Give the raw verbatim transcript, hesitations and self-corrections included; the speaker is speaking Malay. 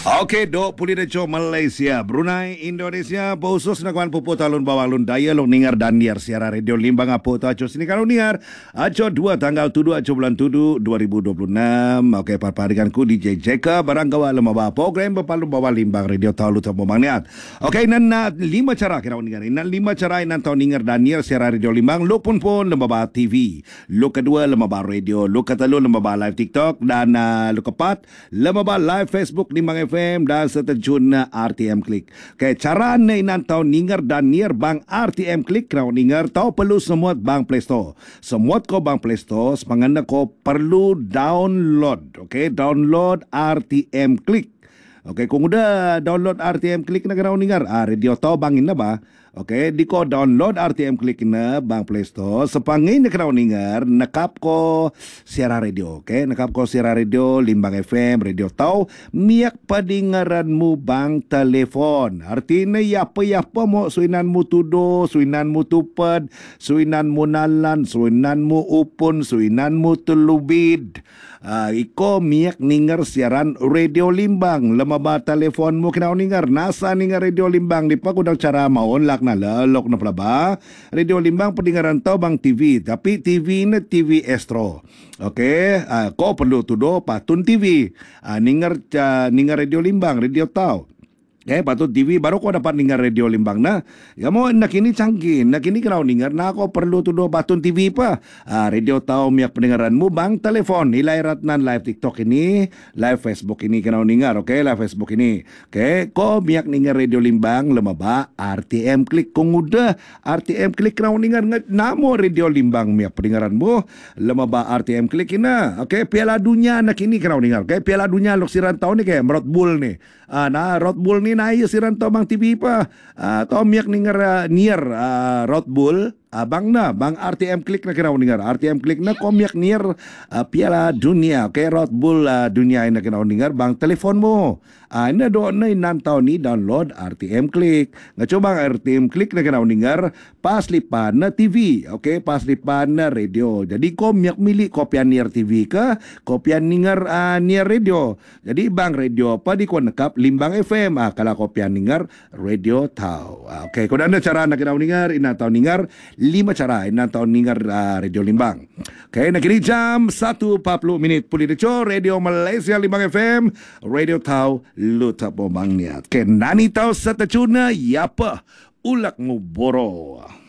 Okey, dok puli deco Malaysia, Brunei, Indonesia, khusus na kuan pupu talun bawalun daya long ningar dan niar siara radio limbang apo to aco sini kalau niar aco dua tanggal tujuh aco bulan tujuh dua ribu dua puluh enam. Okey, parparikan ku D J Jeka barang gawa lema ba program berpalu bawa limbang radio talu to bomangniat. Okey, nan na lima cara kira ningar. Nan lima cara nan tahu ningar dan niar siara radio limbang lo pun pun lema ba T V. Lo kedua lema ba radio, lo ketiga lema ba live TikTok dan uh, lo keempat lema ba live Facebook limbang F M dan seterjun R T M Klik. Okay, cara ni nan tahu ningar dan niar bang R T M Klik kau ningar tahu perlu semua bang Play Store. Semua kau bang Play Store, semangana kau perlu download. Okay, download R T M Klik. Okay, kung udah download R T M Klik na kau ningar. Ah, radio tahu bangin na ba? Okay, di ko download R T M Klik na bang Play Store. Sepangin na kau ningar, nakap ko siara radio. Okay, nakap ko siara radio, limbang F M, radio tahu. Miak padingaranmu bang telefon. Artinya yapa-yapa mo suinanmu tudo, suinanmu tupad, suinanmu nalan, suinanmu upun, suinanmu telubid. Uh, iko miak ningar siaran radio limbang. Lama ba telefon mo kina ningar. Nasa ningar radio limbang. Di pa kudang cara maon lak na lalok na pala ba. Radio limbang pendingaran tau bang T V. Tapi T V na T V Astro. Okay. Uh, ko perlu tudo patun T V. Uh, ningar, uh, ningar radio limbang. Radio tau. Eh, patut T V baru kau dapat dengar radio limbang na. Kamu nak ini canggih, nak ini kau dengar. Nak kau perlu tu dua patun T V pa. Ah, radio tahu miak pendengaranmu bang telefon. Nilai ratnan live TikTok ini, live Facebook ini kau dengar. Okay, live Facebook ini. Okay, kau miak dengar radio limbang lama ba R T M Klik. Kau udah R T M Klik kau dengar namo radio limbang miak pendengaranmu lama ba R T M Klik ini. Okay, Piala Dunia nak ini kau dengar. Okay, Piala Dunia lok siran tahu ni kayak Red Bull ni. Ah, nah Red Bull ni na iyo siran to bang T V pa. Uh, to miyak ningar uh, near uh, Red Bull. Uh, bang na, bang R T M Klik na kinaw ningar. R T M Klik na komyak near uh, Piala Dunia. Okay, Red Bull uh, dunia na kinaw ningar. Bang telefon mo. Uh, ina doon na inantaw ni download R T M Klik. Nga coba R T M Klik na kinaw ningar. Paslipan na T V. Okay, paslipan na radio. Jadi komyak mili kopya near T V ka. Kopya ningar uh, near radio. Jadi bang radio pa di ko nakap limbang F M. Ah, kala kopya ningar radio tau. Uh, okay, kung ano cara na kinaw ningar, inantaw ningar. Lima cara inang tahu ningar uh, radio limbang. Okay, nak kini jam satu empat puluh minit puli deco radio Malaysia limbang F M, radio tahu lutak bomangnya. Okay, nani tahu satacuna yapa ulak mu boro.